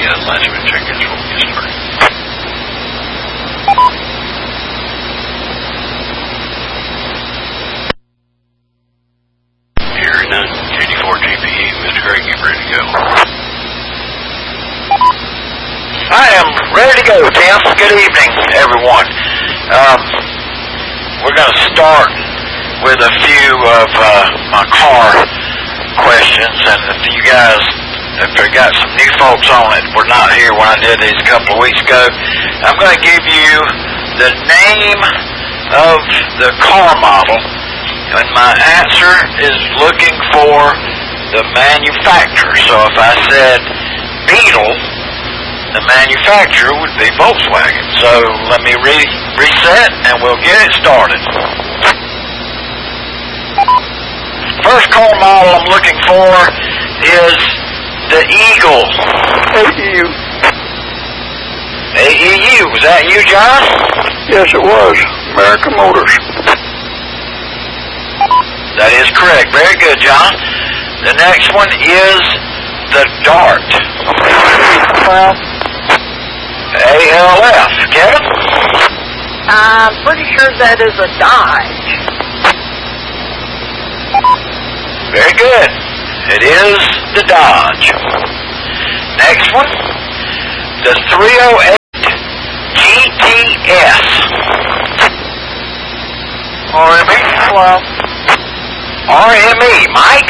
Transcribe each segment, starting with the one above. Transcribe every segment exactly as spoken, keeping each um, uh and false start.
uh, last minute check-ins before we get started. Here, none. eighty-four G P E. Mister Greg, get ready to go. I am ready to go, Tim. Good evening, everyone. Um, we're going to start with a few of uh, my car questions, and if you guys, if they got some new folks on it, were not here when I did these a couple of weeks ago, I'm going to give you the name of the car model, and my answer is looking for the manufacturer. So if I said Beetle, the manufacturer would be Volkswagen. So let me re reset and we'll get it started. First car model I'm looking for is the Eagle. A E U. A E U. Was that you, John? Yes, it was. American Motors. That is correct. Very good, John. The next one is the Dart. Well, A L F. Kevin? I'm pretty sure that is a Dodge. Very good. It is the Dodge. Next one, the three oh eight G T S. R M E. Well, R M E. Mike?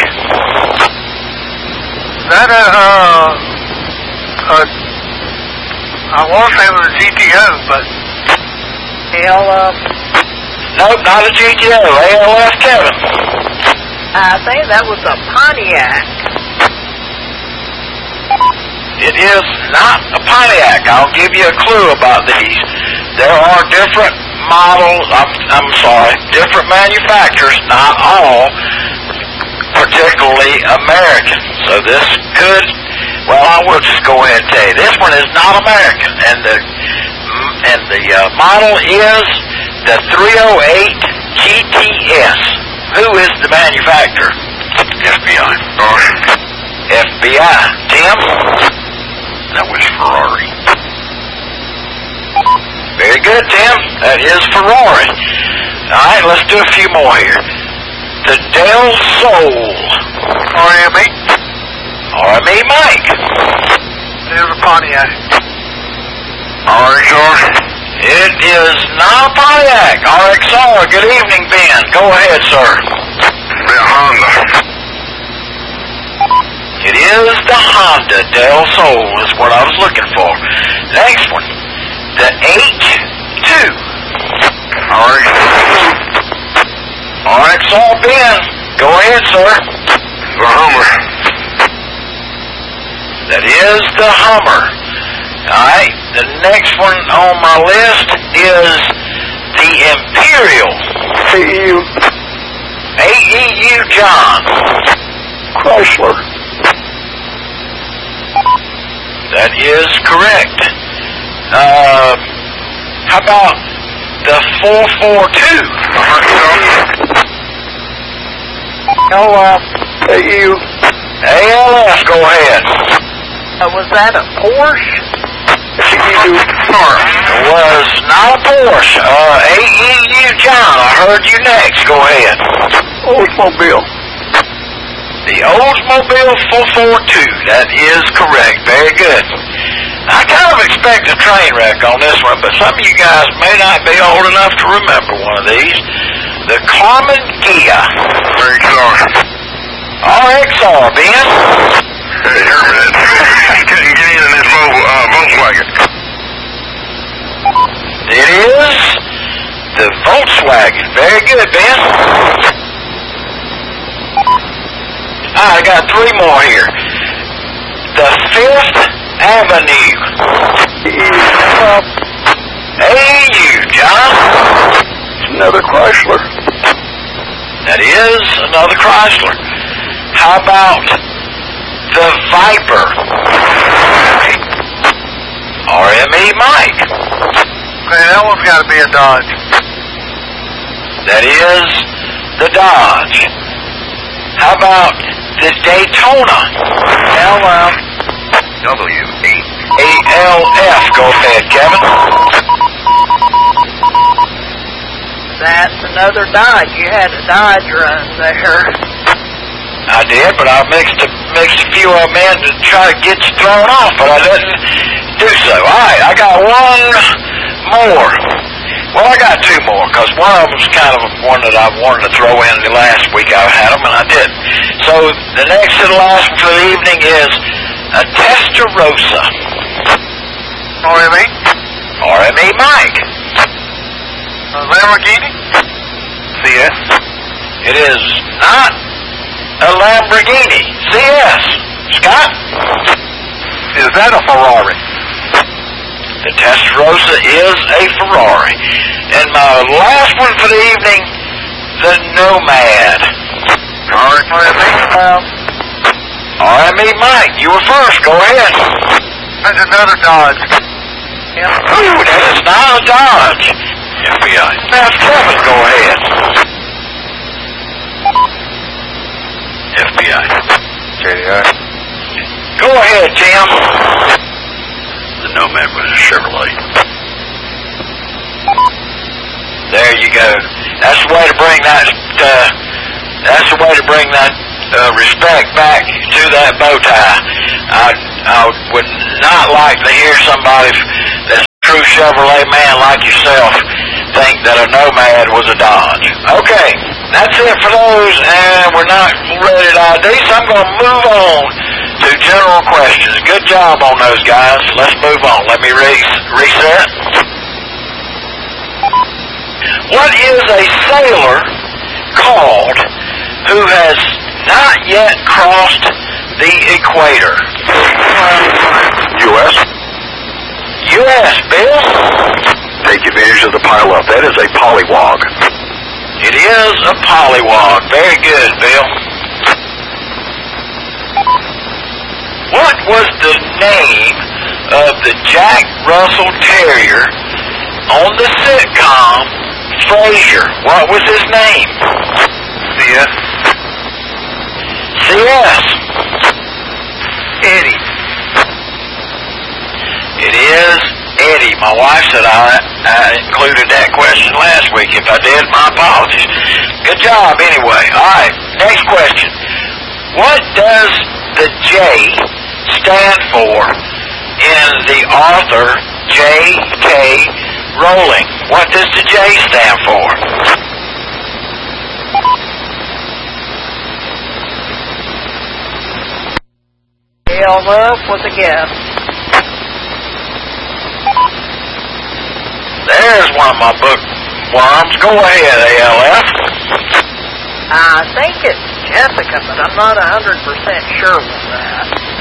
that a, uh, uh, I want to say it was a G T O, but L F. Nope, not a G T O. A L F. Kevin? I think that was a Pontiac. It is not a Pontiac. I'll give you a clue about these. There are different models, I'm, I'm sorry, different manufacturers, not all, particularly American. So this could, well, I will just go ahead and tell you, this one is not American, and the and the uh, model is the three oh eight G T S. Who is the manufacturer? F B I. F B I. Tim? That was Ferrari. Very good, Tim. That is Ferrari. All right, let's do a few more here. The Del Sol. R M E. R M E. Mike? There's a Pontiac. R X R. It is not a Pontiac. R X R. Good evening, Ben. Go ahead, sir. The Honda. It is the Honda Del Sol is what I was looking for. Next one. The H two. R X R. R X R. Ben. Go ahead, sir. The Hummer. That is the Hummer. Alright, the next one on my list is the Imperial. A E U. A E U. John. Chrysler. That is correct. Uh, how about the four forty-two? L F. A E U. A L F, go ahead. Uh, was that a Porsche? A E U. Was not a Porsche. Uh, A E U. John, I heard you next. Go ahead. Oldsmobile. The Oldsmobile four forty-two. That is correct. Very good. I kind of expect a train wreck on this one, but some of you guys may not be old enough to remember one of these. The Carmen Ghia. R X R. R X R, Ben. Hey, Herman. Couldn't get in this uh, Volkswagen. It is the Volkswagen. Very good, Ben. I got three more here. The Fifth Avenue. A E U, John. It's another Chrysler. That is another Chrysler. How about the Viper? R M E. Mike. Man, that one's got to be a Dodge. That is the Dodge. How about the Daytona? L F. W eight A L F. Go ahead, Kevin. That's another Dodge. You had a Dodge run there. I did, but I mixed a, mixed a few of them in to try to get you thrown off, but I didn't do so. All right, I got one more. Well, I got two more, because one of them's kind of one that I wanted to throw in the last week I had them, and I didn't. So the next to the last one for the evening is a Testarossa. R M E? R M E Mike. A Lamborghini? C S? It is not a Lamborghini. C S. Scott? Is that a Ferrari? The Testarossa is a Ferrari. And my last one for the evening, the Nomad. R M E? Well, R M E Mike, you were first. Go ahead. That's another Dodge. yeah. Ooh, that is not a Dodge. F B I. Now, Kevin, go ahead. F B I. J D I. Go ahead, Tim. The Nomad was a Chevrolet. There you go. That's the way to bring that. Uh, that's the way to bring that uh, respect back to that bow tie. I, I would not like to hear somebody that's a true Chevrolet man like yourself think that a Nomad was a Dodge. Okay, that's it for those, and we're not ready to I D, so I'm going to move on to general questions. Good job on those guys. Let's move on. Let me re- reset. What is a sailor called who has not yet crossed the equator? U S? U S, Bill? Take advantage of the pile-up. That is a polywog. It is a polywog. Very good, Bill. What was the name of the Jack Russell Terrier on the sitcom Frasier? What was his name? C S? C S. Eddie. It is Eddie. My wife said I, I included that question last week. If I did, my apologies. Good job anyway. All right, next question. What does the J stand for in the Arthur J K Rowling? What does the J stand for? L F with a guess. There's one of my bookworms. Go ahead, A L F. I think it's Jessica, but I'm not one hundred percent sure with that.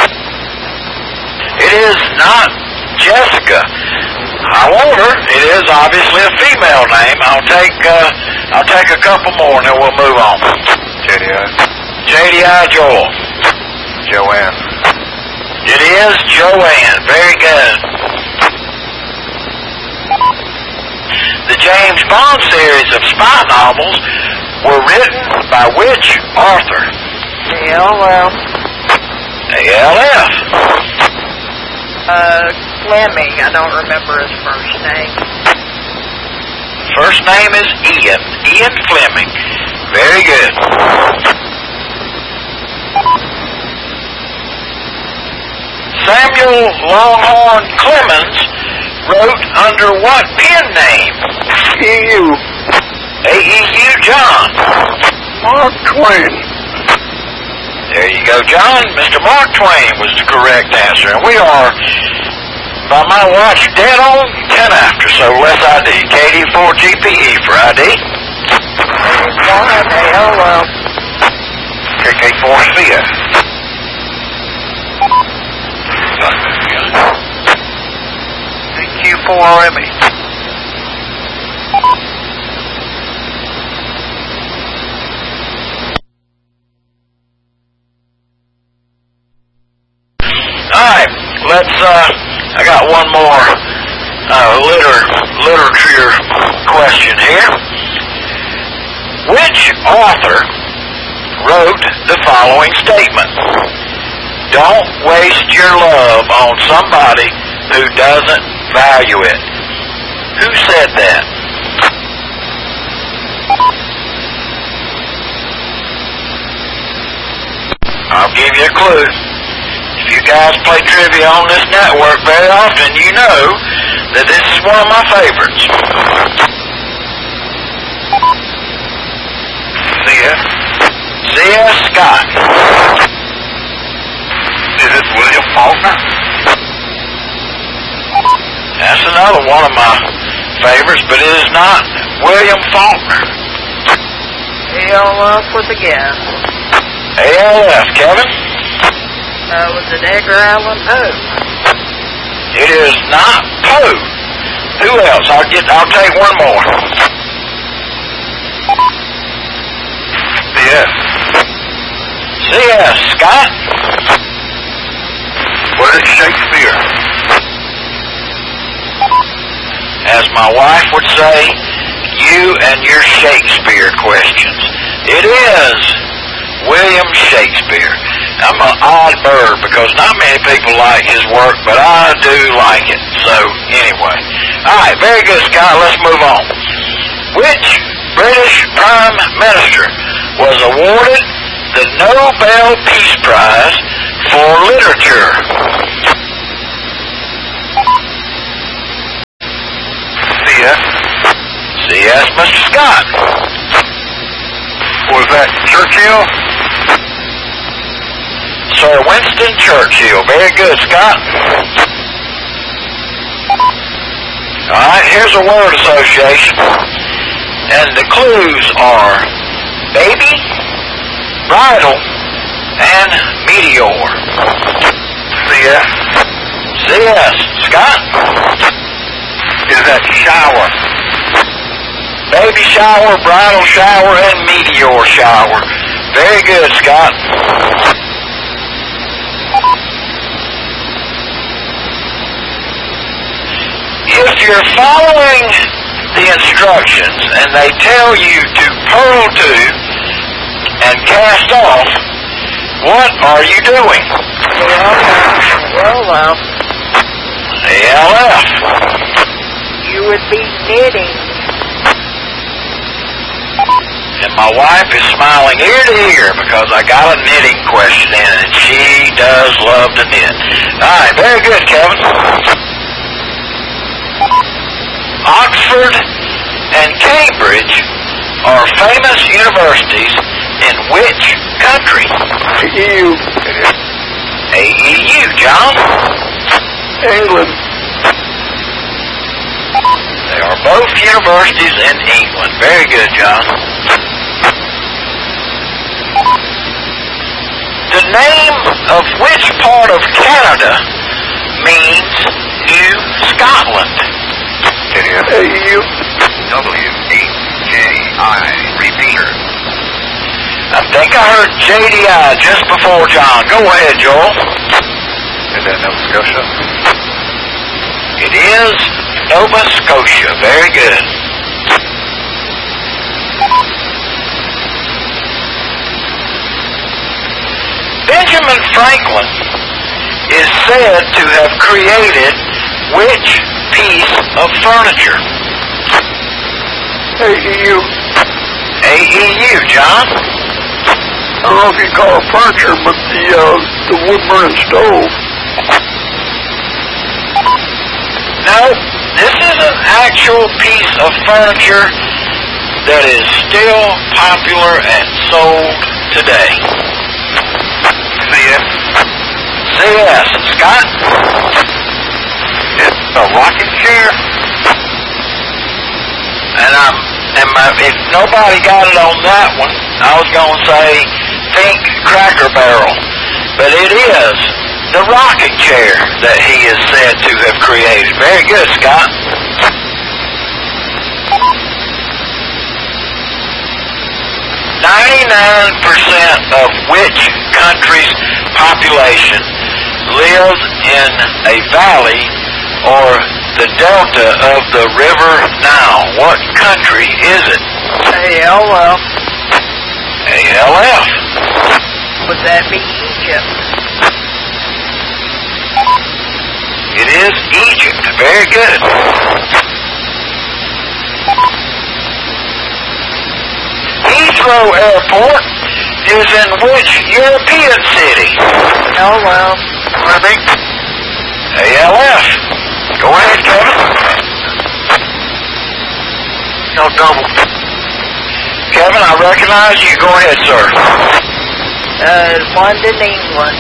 It is not Jessica. However, it is obviously a female name. I'll take uh, I'll take a couple more and then we'll move on. J D I. J D I Joel. Joanne. It is Joanne. Very good. The James Bond series of spy novels were written by which author? L F. A L F. Uh, Fleming. I don't remember his first name. First name is Ian. Ian Fleming. Very good. Samuel Longhorn Clemens wrote under what pen name? E U. A E U John. Mark Twain. There you go, John. Mister Mark Twain was the correct answer. And we are, by my watch, dead on ten after, so let's I D. K D four G P E for I D. One A L F. K K four C S. Q four R M E. Alright, let's, uh, I got one more, uh, liter, literature question here. Which author wrote the following statement? Don't waste your love on somebody who doesn't value it. Who said that? I'll give you a clue. If you guys play trivia on this network very often, you know that this is one of my favorites. C S C S Scott. Is it William Faulkner? That's another one of my favorites, but it is not William Faulkner. A L F with a guess. A L F, Kevin? Uh, was it Edgar Allan Poe? It is not Poe. Who else? I'll get. I'll take one more. C S C S Scott? What is Shakespeare? As my wife would say, you and your Shakespeare questions. It is William Shakespeare. I'm an odd bird because not many people like his work, but I do like it. So, anyway. Alright, very good, Scott. Let's move on. Which British Prime Minister was awarded the Nobel Peace Prize for Literature? C S C S Mister Scott. Was that Churchill? Sir Winston Churchill. Very good, Scott. Alright, here's a word association. And the clues are baby, bridle, and meteor. C S C S Scott? Is that shower? Baby shower, bridal shower, and meteor shower. Very good, Scott. If you're following the instructions and they tell you to purl to and cast off, what are you doing? Well, well. A L F. You would be knitting. And my wife is smiling ear to ear because I got a knitting question in, and she does love to knit. All right, very good, Kevin. Oxford and Cambridge are famous universities in which country? E U. A E U, John? England. They are both universities in England. Very good, John. The name of which part of Canada means New Scotland? A U. W H J I. Repeater. I think I heard J D I just before John. Go ahead, Joel. Is that Nova Scotia? It is Nova Scotia. Very good. Benjamin Franklin is said to have created which piece of furniture? A E U. A E U, John? I don't know if you call it furniture, but the uh, the wood burning stove. No, this is an actual piece of furniture that is still popular and sold today. C S C S Scott? It's a rocking chair. And I'm, and my, if nobody got it on that one, I was going to say think Cracker Barrel. But it is the rocking chair that he is said to have created. Very good, Scott. ninety-nine percent of which country's population lives in a valley or the delta of the river Nile? What country is it? A L F. A L F. Would that be Egypt? It is Egypt. Very good. Heathrow Airport is in which European city? Oh, well. I think. A L F. Go ahead, Kevin. No double. Kevin, I recognize you. Go ahead, sir. Uh, London, England.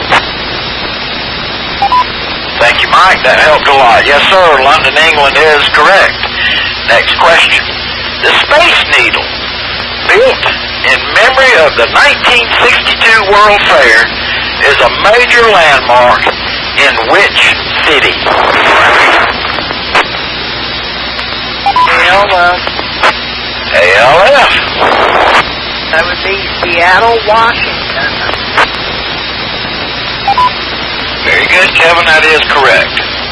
Thank you, Mike. That helped a lot. Yes, sir. London, England is correct. Next question. The Space Needle, built in memory of the nineteen sixty-two World Fair, is a major landmark in which city? Well, uh, A L F. that would be Seattle, Washington. Very good, Kevin. That is correct.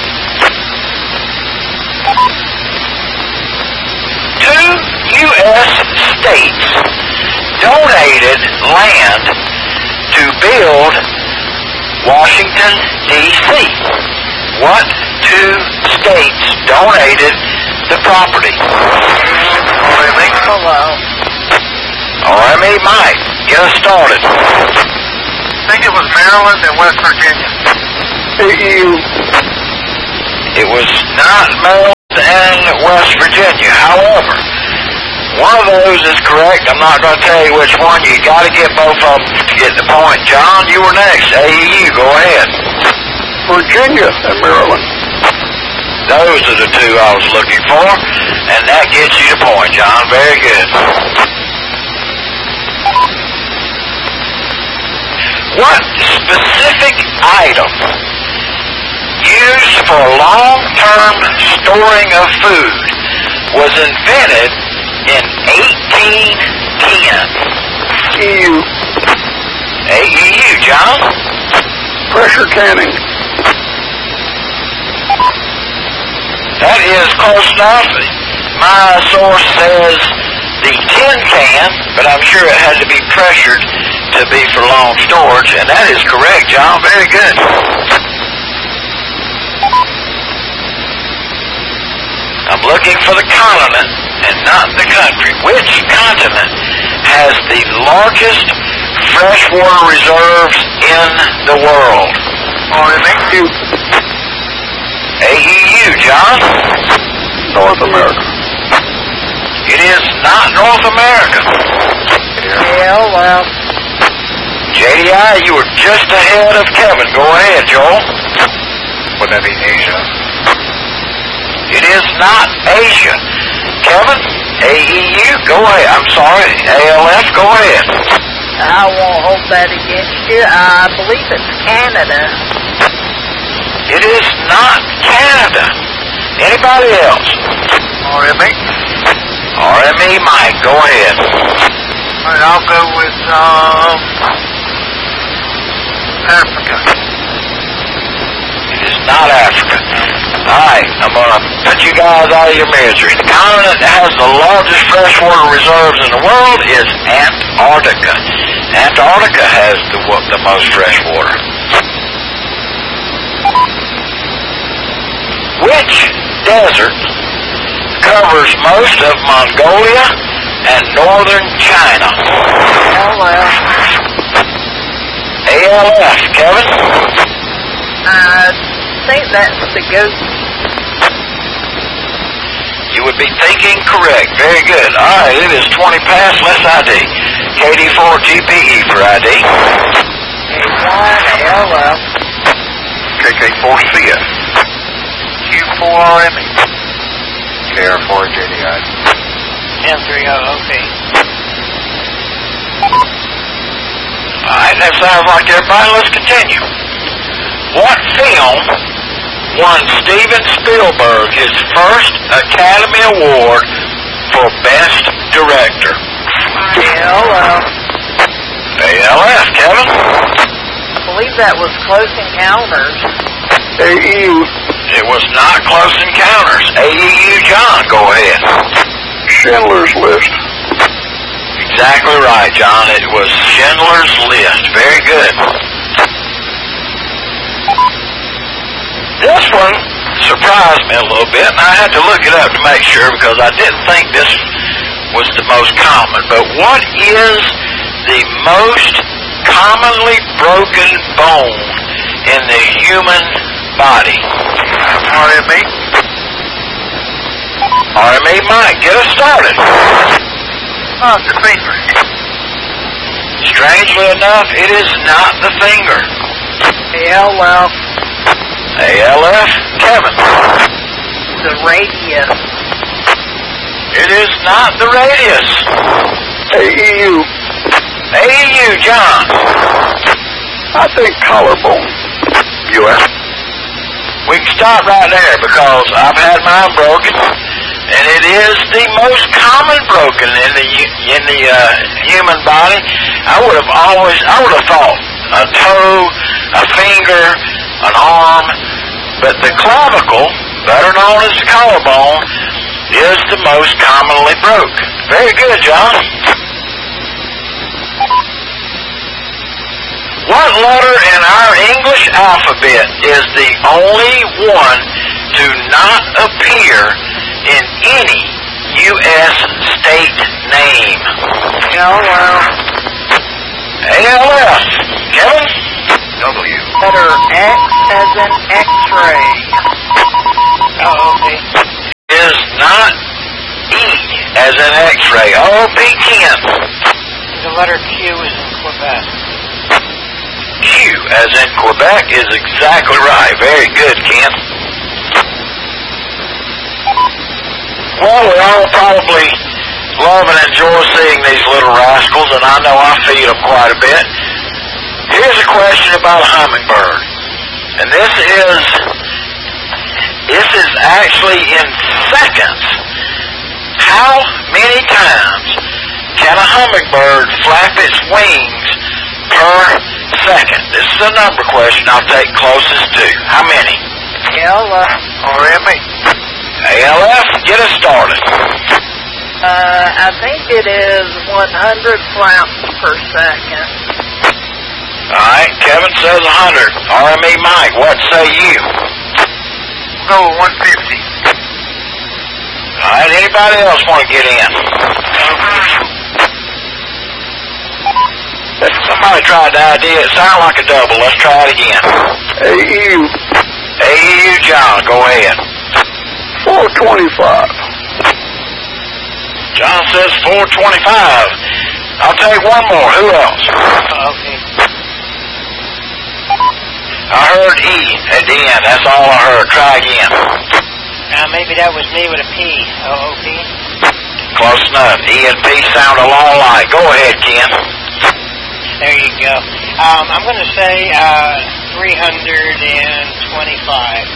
Two U S states donated land to build Washington, D C What two states donated the property? R M E. Hello. R M E, Mike. Get us started. I think it was Maryland and West Virginia. A E U. It was not Maryland and West Virginia. However, one of those is correct. I'm not going to tell you which one. You got to get both of them to get the point. John, you were next. A E U, go ahead. Virginia and Maryland. Those are the two I was looking for, and that gets you the point, John. Very good. What specific item used for long-term storing of food was invented in eighteen ten? E U. A E U, John? Pressure canning. That is close enough. My source says the tin can, but I'm sure it had to be pressured to be for long storage, and that is correct, John. Very good. I'm looking for the continent and not the country. Which continent has the largest freshwater reserves in the world? R M E. A E U, John? North America. It is not North America. Yeah, well. J D I, you were just ahead of Kevin. Go ahead, Joel. Would that be Asia? It is not Asia. Kevin, A E U, go ahead. I'm sorry, A L F, go ahead. I won't hold that against you. I believe it's Canada. It is not Canada. Anybody else? R M E. R M E, Mike, go ahead. All right, I'll go with um, Africa. It is not Africa. All right, I'm going to put you guys out of your misery. The continent that has the largest freshwater reserves in the world is Antarctica. Antarctica has the, the most fresh water. Which desert covers most of Mongolia and northern China? Oh, well. A L F, Kevin? I think that's the goat. You would be thinking correct. Very good. All right, it is twenty past. Let's I D. K D four G P E for I D. A one, L F. K K four C F. Q four R M E. K R four J D I. M three O O P. All right, that sounds like everybody. Let's continue. What film won Steven Spielberg his first Academy Award for Best Director? A L F. A L F, Kevin? I believe that was Close Encounters. A E U. It was not Close Encounters. A E U, John, go ahead. Schindler's List. Exactly right, John. It was Schindler's List. Very good. This surprised me a little bit, and I had to look it up to make sure because I didn't think this was the most common. But what is the most commonly broken bone in the human body? R M E. R M E, Mike, get us started. Oh, the finger. Strangely enough, it is not the finger. A L F. A L F, Kevin. The radius. It is not the radius. A E U. A E U, John. I think collarbone. U S. We can stop right there because I've had mine broken, and it is the most common broken in the in the uh, human body. I would have always, I would have thought a toe, a finger, an arm, but the clavicle, better known as the collarbone, is the most commonly broke. Very good, John. What letter in our English alphabet is the only one to not appear in any U S state name? L F. A L F. Kevin? W. Letter X as in X-ray. Oh, okay. Is not E as in X-ray. O P ten. The letter Q is in Quebec. Q as in Quebec is exactly right. Very good, Ken. Well, we all probably love and enjoy seeing these little rascals, and I know I feed them quite a bit. Here's a question about a hummingbird. And this is, this is actually in seconds. How many times can a hummingbird flap its wings per second? This is a number question I'll take closest to. How many? L F. R M E. A L F, get us started. Uh, I think it is one hundred flaps per second. All right, Kevin says one hundred. R M E Mike, what say you? Go one fifty. All right, anybody else want to get in? Somebody tried the idea. It sounded like a double. Let's try it again. A E U. A E U, John, go ahead. four twenty-five. John says four twenty-five. I'll take one more. Who else? Okay. I heard E at the end. That's all I heard. Try again. Uh, maybe that was me with a P. O O P. Close enough. E and P sound a lot alike. Go ahead, Ken. There you go. Um, I'm going to say uh, three hundred twenty-five.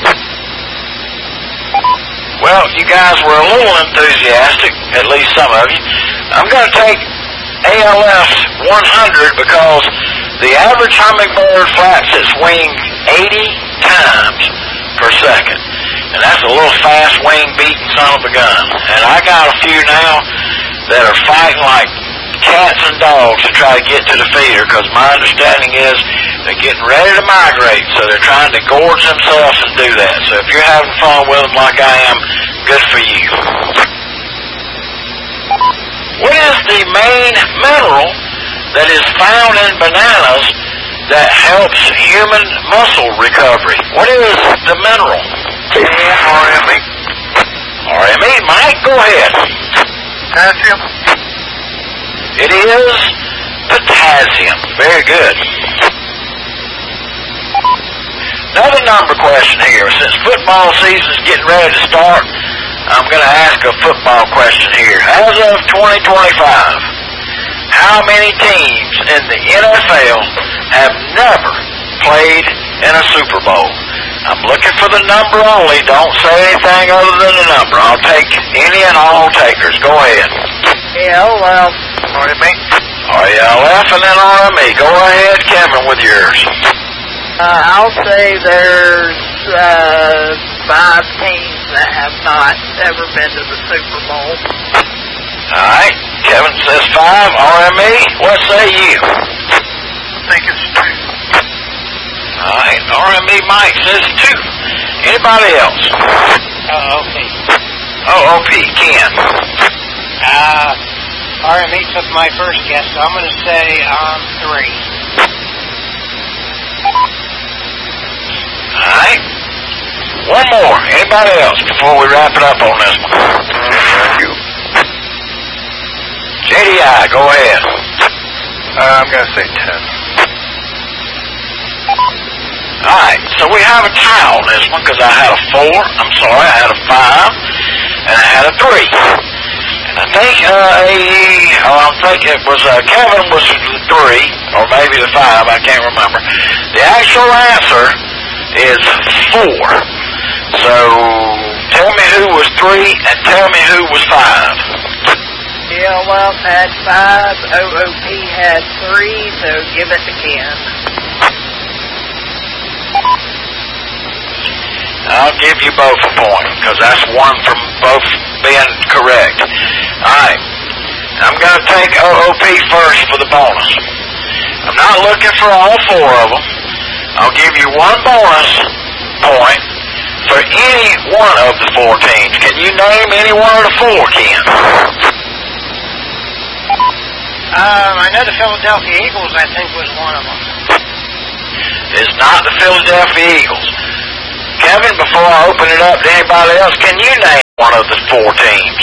Well, you guys were a little enthusiastic, at least some of you. I'm going to take A L F's one hundred because the average hummingbird flaps its wing eighty times per second. And that's a little fast wing beating son of a gun. And I got a few now that are fighting like cats and dogs to try to get to the feeder, because my understanding is they're getting ready to migrate, so they're trying to gorge themselves and do that. So if you're having fun with them like I am, good for you. What is the main mineral that is found in bananas that helps human muscle recovery? What is the mineral? R M E. R M E, Mike, go ahead. Potassium. It is potassium. Very good. Another number question here. Since football season's getting ready to start, I'm going to ask a football question here. As of twenty twenty-five, how many teams in the N F L have never played in a Super Bowl? I'm looking for the number only. Don't say anything other than the number. I'll take any and all takers. Go ahead. L F. R M E. R L F and then R M E. Go ahead, Kevin, with yours. Uh, I'll say there's uh, five teams that have not ever been to the Super Bowl. All right. Kevin says five. R M E, what say you? I think it's two. All right. R M E Mike says two. Anybody else? O O P. O O P, Ken. Uh, R M E took my first guess, so I'm going to say um, three. All right. One more. Anybody else before we wrap it up on this one? Thank you. J D I, go ahead. Uh, I'm going to say ten. All right, so we have a tie on this one because I had a four. I'm sorry, I had a five, and I had a three. And I think uh, A E, oh, I think it was uh, Kevin was the three, or maybe the five. I can't remember. The actual answer is four. So tell me who was three, and tell me who was five. D L F had five, O O P had three, so give it to Ken. I'll give you both a point, because that's one from both being correct. Alright, I'm going to take O O P first for the bonus. I'm not looking for all four of them. I'll give you one bonus point for any one of the four teams. Can you name any one of the four, Ken? Um, I know the Philadelphia Eagles, I think, was one of them. It's not the Philadelphia Eagles. Kevin, before I open it up to anybody else, can you name one of the four teams?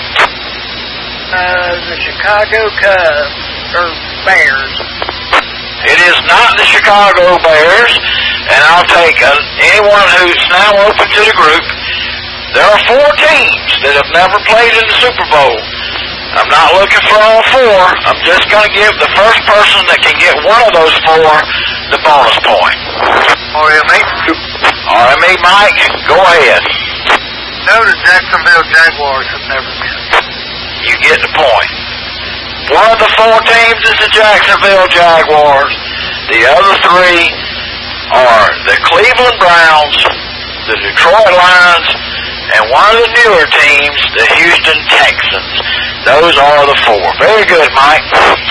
Uh, the Chicago Cubs, or Bears. It is not the Chicago Bears, and I'll take uh, anyone who's now open to the group. There are four teams that have never played in the Super Bowl. I'm not looking for all four. I'm just going to give the first person that can get one of those four the bonus point. R M E? R M E, Mike, go ahead. No, the Jacksonville Jaguars have never been. You get the point. One of the four teams is the Jacksonville Jaguars. The other three are the Cleveland Browns, the Detroit Lions, and one of the newer teams, the Houston Texans. Those are the four. Very good, Mike.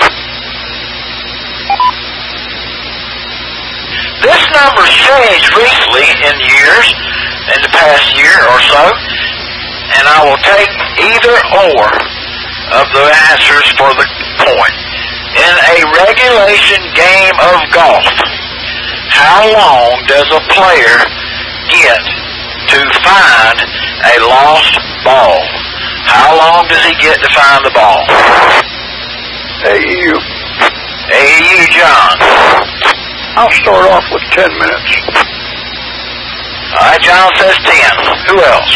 This number's changed recently in years, in the past year or so, and I will take either or of the answers for the point. In a regulation game of golf, how long does a player get to find a lost ball? How long does he get to find the ball? A E U. A E U, John. I'll start off with ten minutes. All right, John says ten. Who else?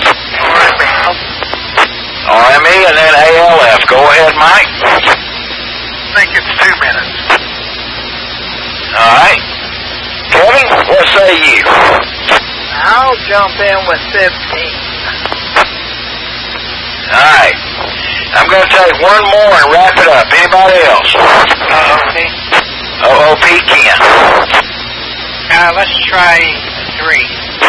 R M E and then A L F. Go ahead, Mike. I think it's two minutes. All right. Kevin, what say you? I'll jump in with fifteen. All right. I'm going to take one more and wrap it up. Anybody else? O O P. O O P, Ken. Uh, let's try three.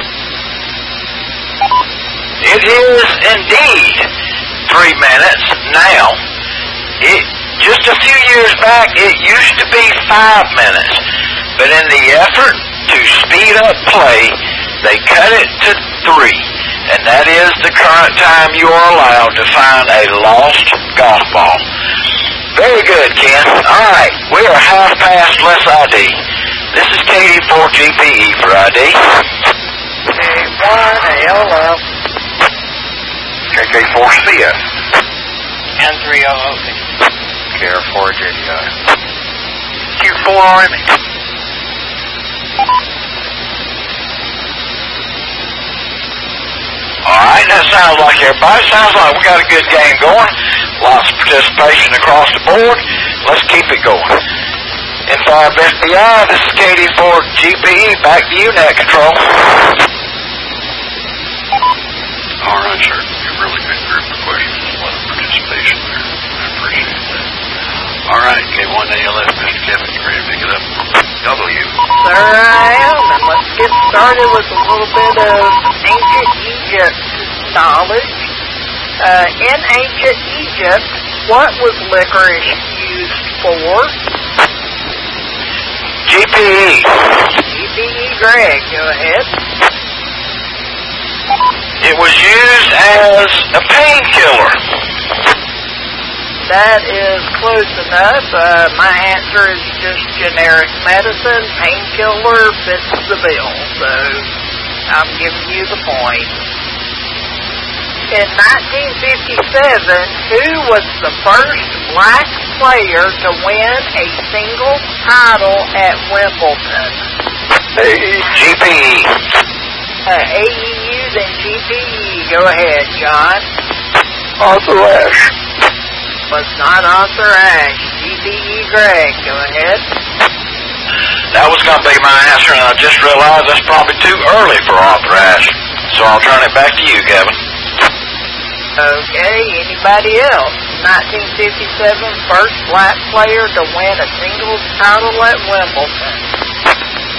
It is indeed three minutes now. It just a few years back, it used to be five minutes. But in the effort to speed up play, they cut it to three. And that is the current time you are allowed to find a lost golf ball. Very good, Ken. All right, we are half past less I D. This is K D four G P E for I D. K one, A L F. K K four C F. And three O O P. K R four J D I. Q four R M E. All right, that sounds like everybody. Sounds like we got a good game going. Lots of participation across the board. Let's keep it going. In five F B I, this is K D four G P E. Back to you, Net Control. All right, sir. A really good group of questions. A lot of participation there. I appreciate that. All right, K one A L F, Mister Kevin, you ready to pick it up? W. Sir, I am, and let's get started with a little bit of ancient Egypt knowledge. Uh, in ancient Egypt, what was licorice used for? G P E. G P E, Greg, go ahead. It was used as a painkiller. That is close enough. Uh, my answer is just generic medicine. Painkiller fits the bill, so I'm giving you the point. In nineteen fifty-seven, who was the first black player to win a single title at Wimbledon? G P E. Uh, A E U, then G P E. Go ahead, John. Arthur Ashe. Was not Arthur Ashe. G P E. Greg. Go ahead. That was going to be my answer, and I just realized that's probably too early for Arthur Ashe. So I'll turn it back to you, Kevin. Okay, anybody else? nineteen fifty-seven, first black player to win a singles title at Wimbledon.